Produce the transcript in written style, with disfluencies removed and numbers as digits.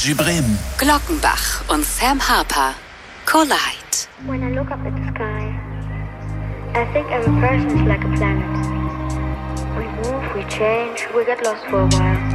Energy Bremen. Glockenbach und Sam Harper. Collide. When I look up at the sky, I think every person is like a planet. We move, we change, we get lost for a while.